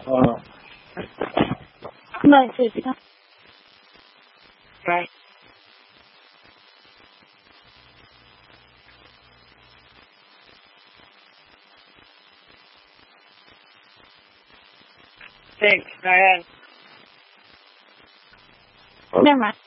Vâng, thưa chị. Right. Thanks, Diane. Never mind.